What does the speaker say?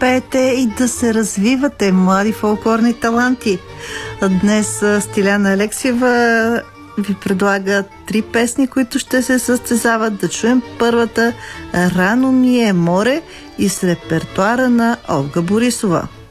пеете и да се развивате, млади фолклорни таланти. Днес Стиляна Алексиева ви предлага 3 песни, които ще се състезават. Да чуем първата "Рано ми е море" и с репертуара на Олга Борисова.